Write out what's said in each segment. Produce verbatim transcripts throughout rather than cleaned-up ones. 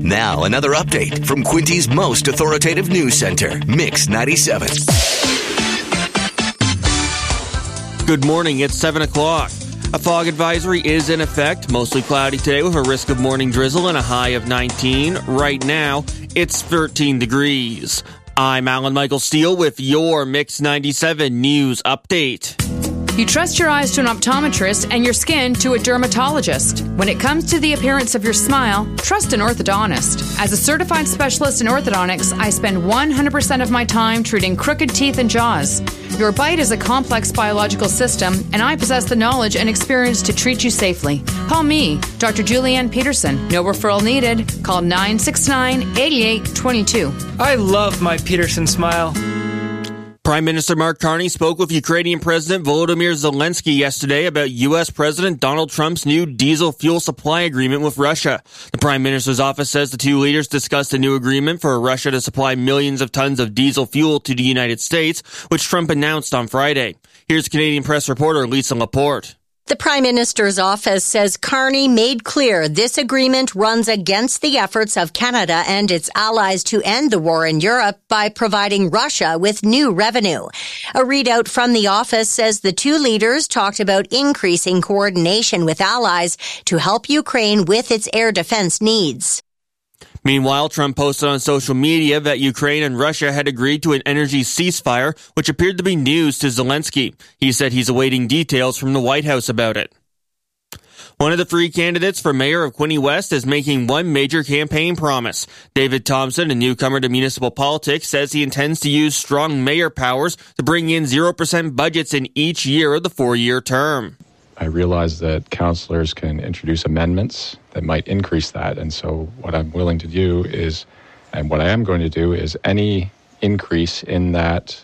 Now, another update from Quinty's most authoritative news center, Mix ninety-seven. Good morning, it's seven o'clock. A fog advisory is in effect, mostly cloudy today with a risk of morning drizzle and a high of nineteen. Right now, it's thirteen degrees. I'm Alan Michael Steele with your Mix ninety-seven news update. You trust your eyes to an optometrist and your skin to a dermatologist. When it comes to the appearance of your smile, trust an orthodontist. As a certified specialist in orthodontics, I spend one hundred percent of my time treating crooked teeth and jaws. Your bite is a complex biological system, and I possess the knowledge and experience to treat you safely. Call me, Doctor Julianne Peterson. No referral needed. Call nine six nine, eight eight two two. I love my Peterson smile. Prime Minister Mark Carney spoke with Ukrainian President Volodymyr Zelensky yesterday about U S President Donald Trump's new diesel fuel supply agreement with Russia. The Prime Minister's office says the two leaders discussed a new agreement for Russia to supply millions of tons of diesel fuel to the United States, which Trump announced on Friday. Here's Canadian Press reporter Lisa Laporte. The Prime Minister's office says Carney made clear this agreement runs against the efforts of Canada and its allies to end the war in Europe by providing Russia with new revenue. A readout from the office says the two leaders talked about increasing coordination with allies to help Ukraine with its air defense needs. Meanwhile, Trump posted on social media that Ukraine and Russia had agreed to an energy ceasefire, which appeared to be news to Zelensky. He said he's awaiting details from the White House about it. One of the three candidates for mayor of Quinte West is making one major campaign promise. David Thompson, a newcomer to municipal politics, says he intends to use strong mayor powers to bring in zero percent budgets in each year of the four-year term. I realize that councillors can introduce amendments that might increase that. And so what I'm willing to do is, and what I am going to do is any increase in that,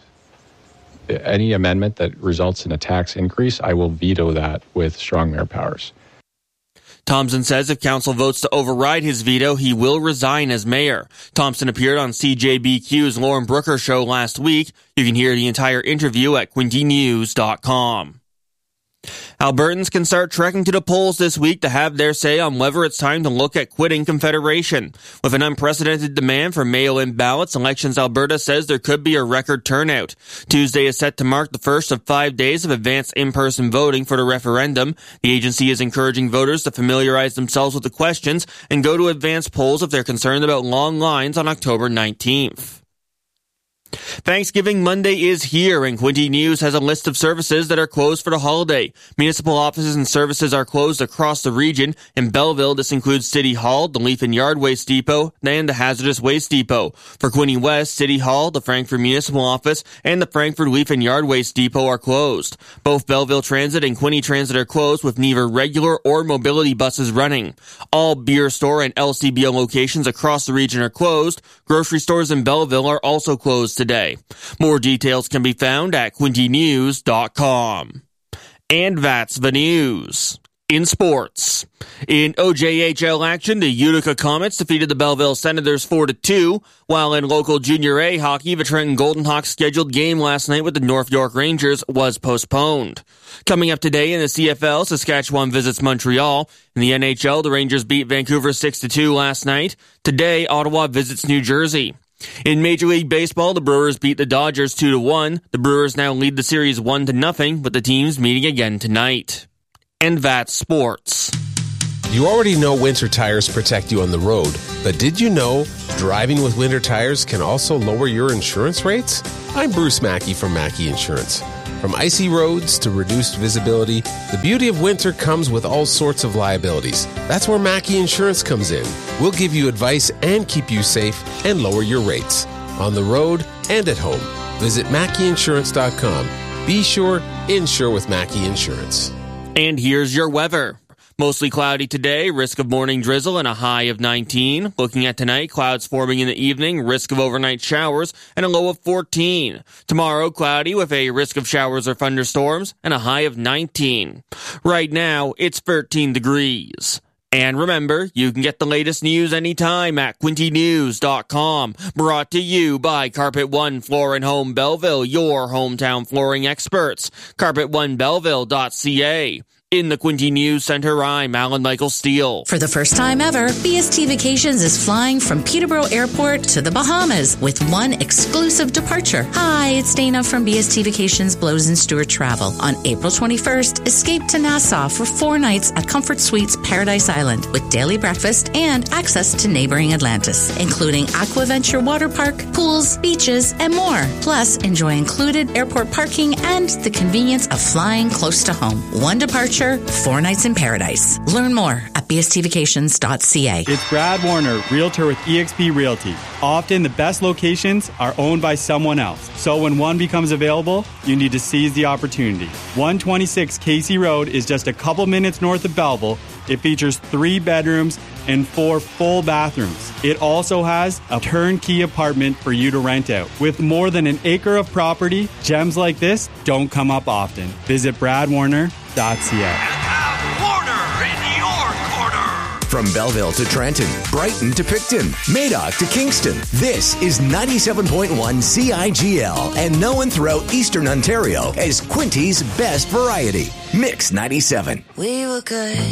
any amendment that results in a tax increase, I will veto that with strong mayor powers. Thompson says if council votes to override his veto, he will resign as mayor. Thompson appeared on C J B Q's Lauren Brooker show last week. You can hear the entire interview at quinte news dot com. Albertans can start trekking to the polls this week to have their say on whether it's time to look at quitting Confederation. With an unprecedented demand for mail-in ballots, Elections Alberta says there could be a record turnout. Tuesday is set to mark the first of five days of advanced in-person voting for the referendum. The agency is encouraging voters to familiarize themselves with the questions and go to advanced polls if they're concerned about long lines on October nineteenth. Thanksgiving Monday is here, and Quinte News has a list of services that are closed for the holiday. Municipal offices and services are closed across the region. In Belleville, this includes City Hall, the Leaf and Yard Waste Depot, and the Hazardous Waste Depot. For Quinte West, City Hall, the Frankfurt Municipal Office, and the Frankfurt Leaf and Yard Waste Depot are closed. Both Belleville Transit and Quinte Transit are closed, with neither regular or mobility buses running. All beer store and L C B O locations across the region are closed. Grocery stores in Belleville are also closed today. More details can be found at quinte news dot com. And that's the news. In sports. In O J H L action, the Utica Comets defeated the Belleville Senators four to two, while in local Junior A hockey, the Trenton Golden Hawks' scheduled game last night with the North York Rangers was postponed. Coming up today in the C F L, Saskatchewan visits Montreal. In the N H L, the Rangers beat Vancouver six to two last night. Today, Ottawa visits New Jersey. In Major League Baseball, the Brewers beat the Dodgers two to one. The Brewers now lead the series one to nothing, with the teams meeting again tonight. And that's sports. You already know winter tires protect you on the road, but did you know driving with winter tires can also lower your insurance rates? I'm Bruce Mackey from Mackey Insurance. From icy roads to reduced visibility, the beauty of winter comes with all sorts of liabilities. That's where Mackey Insurance comes in. We'll give you advice and keep you safe and lower your rates on the road and at home. Visit mackey insurance dot com. Be sure, insure with Mackey Insurance. And here's your weather. Mostly cloudy today, risk of morning drizzle and a high of nineteen. Looking at tonight, clouds forming in the evening, risk of overnight showers and a low of fourteen. Tomorrow, cloudy with a risk of showers or thunderstorms and a high of nineteen. Right now, it's thirteen degrees. And remember, you can get the latest news anytime at quinte news dot com. Brought to you by Carpet One Floor and Home Belleville, your hometown flooring experts. carpet one belleville dot c a. In the Quinte News Center, I'm Alan Michael Steele. For the first time ever, B S T Vacations is flying from Peterborough Airport to the Bahamas with one exclusive departure. Hi, it's Dana from B S T Vacations Blows and Stewart Travel. On April twenty-first, escape to Nassau for four nights at Comfort Suites Paradise Island with daily breakfast and access to neighboring Atlantis, including Aquaventure Water Park, pools, beaches, and more. Plus, enjoy included airport parking and the convenience of flying close to home. One departure, four nights in paradise. Learn more at b s t vacations dot c a. It's Brad Warner, realtor with E X P Realty. Often the best locations are owned by someone else. So when one becomes available, you need to seize the opportunity. one twenty-six Casey Road is just a couple minutes north of Belleville. It features three bedrooms and four full bathrooms. It also has a turnkey apartment for you to rent out. With more than an acre of property, gems like this don't come up often. Visit brad warner dot c a. Warner in your corner. From Belleville to Trenton, Brighton to Picton, Madoc to Kingston, this is ninety-seven point one C I G L and known throughout Eastern Ontario as Quinte's best variety. Mix ninety-seven. We were good.